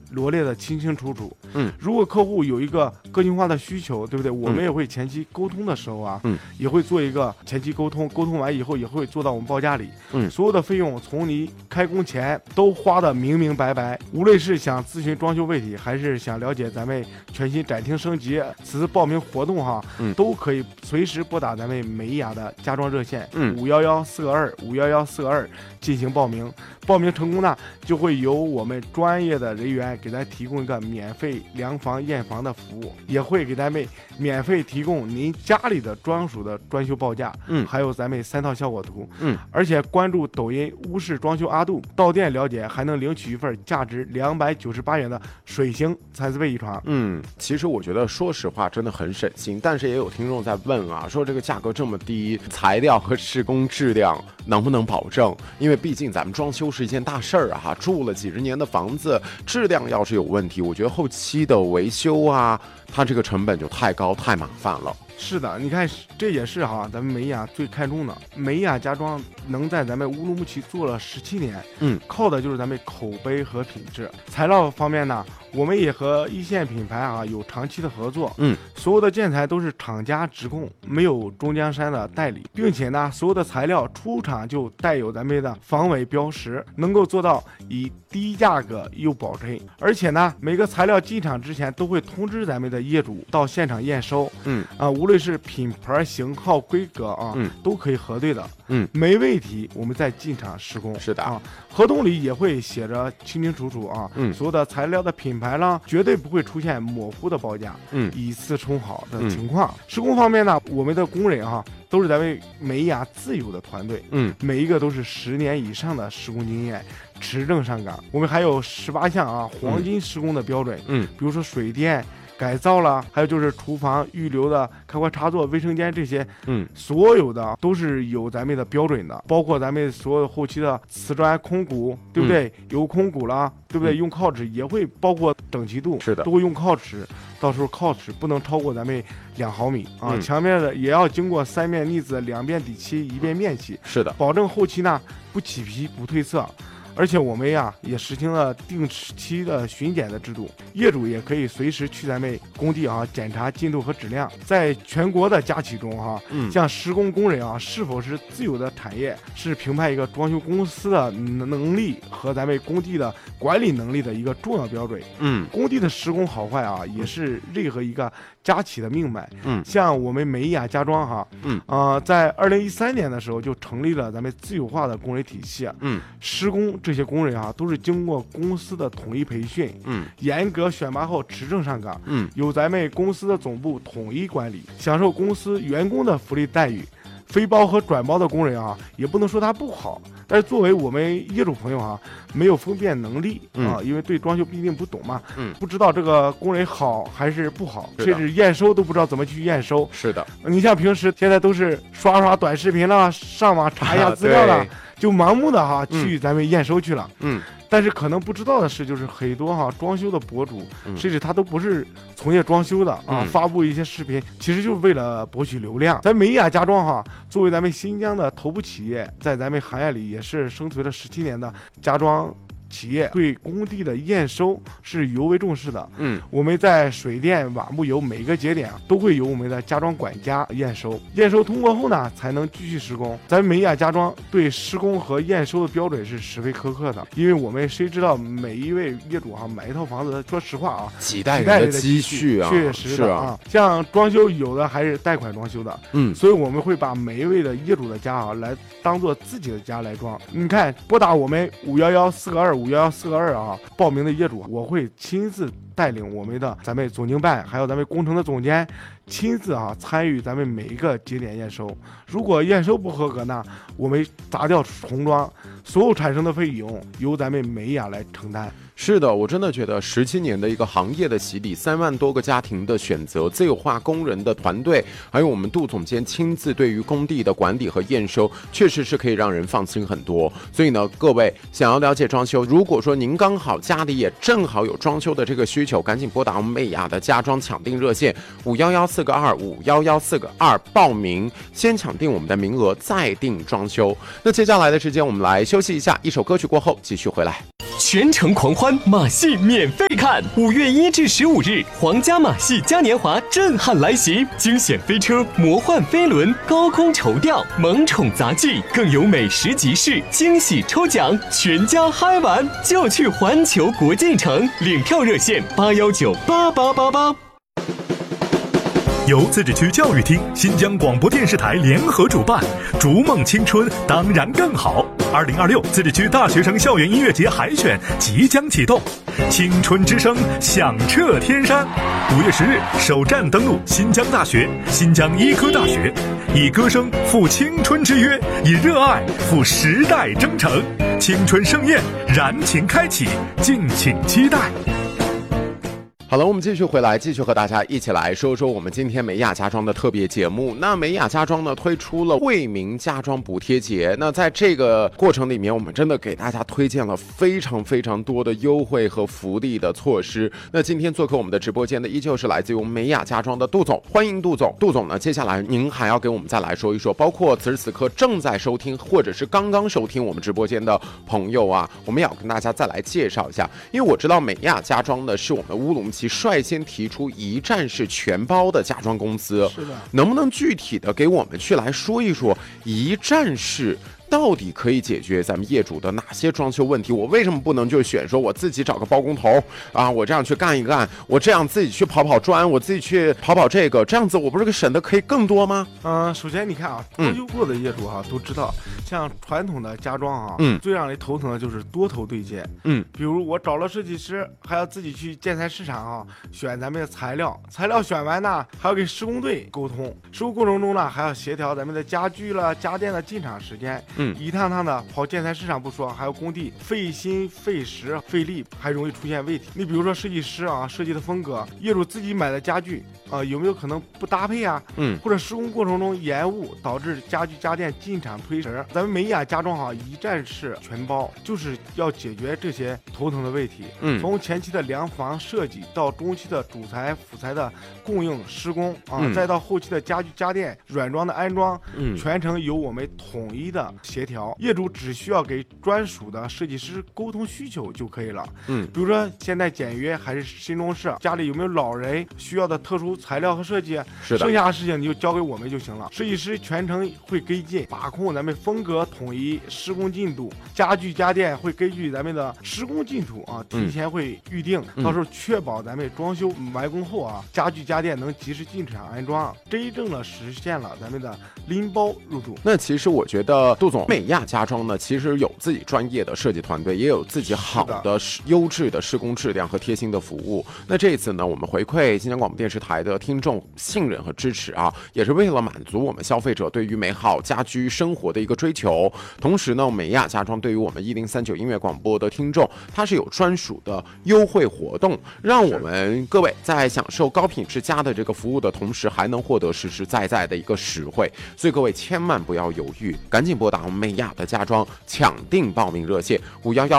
罗列的清清楚楚。如果客户有一个个性化的需求，对不对？我们也会前期沟通的时候啊，也会做一个前期沟通，沟通完以后也会做到我们报价里。所有的费用从你开工前都花的明明白白。无论是想咨询装修问题，还是想了解咱们全新展厅升级此次报名活动哈，都可以随时拨打咱们美雅的家装热线511-422-511-422进行报名。报名成功呢，就会由我们专业的人员给咱提供一个免费量房验房的服务，也会给咱们免费提供您家里的专属的装修报价，还有咱们3套效果图，而且关注抖音屋式装修阿杜，到店了解还能领取一份价值298元的水星蚕丝被一床。 其实我觉得说实话真的很省心，但是也有听众在问啊，说这个价格这么低，材料和施工质量能不能保证？因为毕竟咱们装修是一件大事儿啊，住了几十年的房子，质量要是有问题，我觉得后期的维修啊，它这个成本就太高太麻烦了。 是的，你看这也是哈咱们美雅最看重的。美雅家装能在咱们乌鲁木齐做了17年，靠的就是咱们口碑和品质。材料方面呢，我们也和一线品牌啊有长期的合作，所有的建材都是厂家直供，没有中江山的代理，并且呢，所有的材料出厂就带有咱们的防伪标识，能够做到以低价格又保真。而且呢，每个材料进厂之前都会通知咱们的业主到现场验收，无论是品牌、型号、规格啊，都可以核对的，没问题，我们再进场施工。 是的啊，合同里也会写着清清楚楚啊，所有的材料的品牌啦，绝对不会出现模糊的报价，以次充好的情况。施工方面呢，我们的工人啊，都是咱们美雅自有的团队，每一个都是10年以上的施工经验，持证上岗。我们还有18项啊黄金施工的标准，比如说水电改造了，还有就是厨房预留的开关插座、卫生间这些，所有的都是有咱们的标准的，包括咱们所有后期的瓷砖空鼓，对不对？有空鼓了，对不对？用靠尺也会包括整齐度， 是的， 都会用靠尺，到时候靠尺不能超过咱们2毫米啊。墙面的也要经过3面腻子、2遍底漆、1遍面漆， 是的， 保证后期呢不起皮不褪色。而且我们呀也实行了定期的巡检的制度，业主也可以随时去咱们工地啊检查进度和质量。在全国的家企中哈，像施工工人啊是否是自有的产业，是评判一个装修公司的能力和咱们工地的管理能力的一个重要标准。工地的施工好坏啊，也是任何一个家企的命脉。像我们美雅家装哈，在2013年的时候就成立了咱们自有化的工人体系。施工这些工人啊，都是经过公司的统一培训，严格选拔后持证上岗，由咱们公司的总部统一管理，享受公司员工的福利待遇。非包和转包的工人啊，也不能说他不好，但是作为我们业主朋友啊，没有分辨能力啊，因为对装修毕竟不懂嘛，不知道这个工人好还是不好，甚至验收都不知道怎么去验收。 是的， 你像平时现在都是刷短视频了，上网查一下资料了，就盲目的去咱们验收去了。但是可能不知道的是，就是很多装修的博主，甚至他都不是从业装修的啊，发布一些视频，其实就是为了博取流量。咱美雅家装作为咱们新疆的头部企业，在咱们行业里也是生存了17年的家装企业，对工地的验收是尤为重视的。我们在水电、瓦木油每个节点都会有我们的家装管家验收，验收通过后呢，才能继续施工。咱美雅家装对施工和验收的标准是十分苛刻的，因为我们谁知道每一位业主买一套房子，说实话几代人的积蓄啊， 确实的像装修有的还是贷款装修的，所以我们会把每一位的业主的家来当做自己的家来装。你看，拨打我们511-422-511-422报名的业主，我会亲自带领我们的咱们总经办，还有咱们工程的总监，亲自参与咱们每一个节点验收。如果验收不合格呢，我们砸掉重装，所有产生的费用由咱们美雅来承担。 是的，我真的觉得17年的一个行业的洗礼，3万多个家庭的选择，自有化工人的团队，还有我们杜总监亲自对于工地的管理和验收，确实是可以让人放心很多。所以呢，各位想要了解装修，如果说您刚好家里也正好有装修的这个需求，赶紧拨打我们美雅的家装抢订热线511-422-511-422报名，先抢订我们的名额，再订装修。那接下来的时间我们来休息一下，一首歌曲过后继续回来。 全程狂欢，马戏免费看。5月1至15日，皇家马戏嘉年华震撼来袭，惊险飞车、魔幻飞轮、高空绸吊、萌宠杂技，更有美食集市、惊喜抽奖，全家嗨玩就去环球国际城，领票热线8198888。 由自治区教育厅、新疆广播电视台联合主办，逐梦青春当然更好。2026自治区大学生校园音乐节海选即将启动，青春之声响彻天山。5月10日首站登陆新疆大学、新疆医科大学，以歌声赴青春之约，以热爱赴时代征程。青春盛宴燃情开启，敬请期待。 好了，我们继续回来，继续和大家一起来说说我们今天美雅家装的特别节目。那美雅家装呢推出了惠民家装补贴节，那在这个过程里面，我们真的给大家推荐了非常非常多的优惠和福利的措施。那今天做客我们的直播间的依旧是来自于我们美雅家装的杜总，欢迎杜总。杜总呢，接下来您还要给我们再来说一说，包括此时此刻正在收听或者是刚刚收听我们直播间的朋友啊，我们也要跟大家再来介绍一下，因为我知道美雅家装呢是我们乌鲁木齐率先提出一站式全包的家装公司， 是的， 能不能具体的给我们去来说一说一站式到底可以解决咱们业主的哪些装修问题？我为什么不能就选说我自己找个包工头啊，我这样去干一干，我这样自己去跑砖，我自己去跑这个，这样子我不是省的可以更多吗？ 首先你看啊，装修过的业主都知道，像传统的家装最让人头疼的就是多头对接。比如我找了设计师，还要自己去建材市场选咱们的材料选完呢，还要跟施工队沟通，施工过程中呢还要协调咱们的家具了、家电的进场时间。一趟趟的跑建材市场不说，还有工地费心费时费力，还容易出现问题。你比如说设计师设计的风格，业主自己买的家具有没有可能不搭配啊？或者施工过程中延误，导致家具家电进场推迟。咱们美雅家装一站式全包，就是要解决这些头疼的问题。从前期的量房设计到中期的主材辅材的供应施工再到后期的家具家电软装的安装，全程由我们统一的协调，业主只需要给专属的设计师沟通需求就可以了。比如说现在简约还是新中式，家里有没有老人需要的特殊材料和设计，剩下的事情你就交给我们就行了。设计师全程会跟进把控咱们风格统一、施工进度，家具家电会根据咱们的施工进度提前会预定，到时候确保咱们装修完工后家具家电能及时进场安装，真正的实现了咱们的拎包入住。 那其实我觉得杜总，美雅家装呢其实有自己专业的设计团队，也有自己好的优质的施工质量和贴心的服务。那这一次呢，我们回馈新疆广播电视台的听众信任和支持也是为了满足我们消费者对于美好家居生活的一个追求。同时呢，美雅家装对于我们1039音乐广播的听众，它是有专属的优惠活动，让我们各位在享受高品质家的这个服务的同时，还能获得实实在在的一个实惠。所以各位千万不要犹豫，赶紧拨打我们美雅的家装抢订报名热线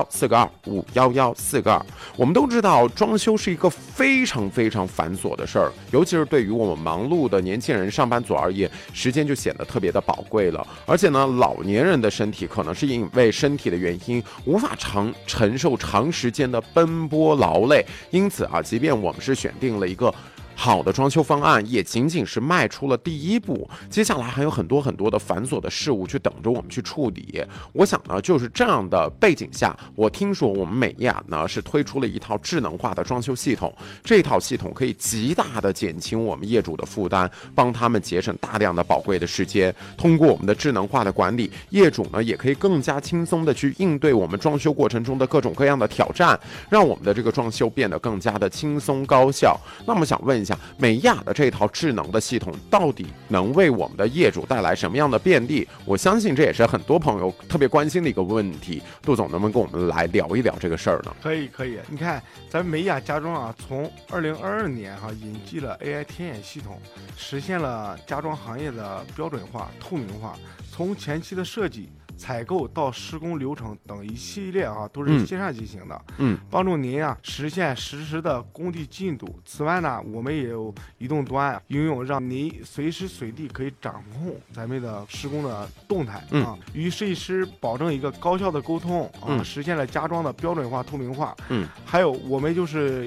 511-422-511-422。我们都知道装修是一个非常非常繁琐的事儿，尤其是对于我们忙碌的年轻人上班族而言，时间就显得特别的宝贵了。而且呢，老年人的身体可能是因为身体的原因无法承受长时间的奔波劳累，因此即便我们是选定了一个好的装修方案，也仅仅是迈出了第一步，接下来还有很多很多的繁琐的事物去等着我们去处理。我想呢，就是这样的背景下，我听说我们美雅呢是推出了一套智能化的装修系统，这套系统可以极大的减轻我们业主的负担，帮他们节省大量的宝贵的时间。通过我们的智能化的管理，业主呢也可以更加轻松的去应对我们装修过程中的各种各样的挑战，让我们的这个装修变得更加的轻松高效。那么想问一下，美雅的这套智能的系统到底能为我们的业主带来什么样的便利？我相信这也是很多朋友特别关心的一个问题。杜总能不能跟我们来聊一聊这个事儿呢？ 可以，你看咱美雅家装从2022年引进了 AI 天眼系统，实现了家装行业的标准化、透明化，从前期的设计采购到施工流程等一系列都是线上进行的，帮助您实现实时的工地进度。此外呢，我们也有移动端应用，让您随时随地可以掌控咱们的施工的动态与设计师保证一个高效的沟通实现了家装的标准化透明化。还有我们就是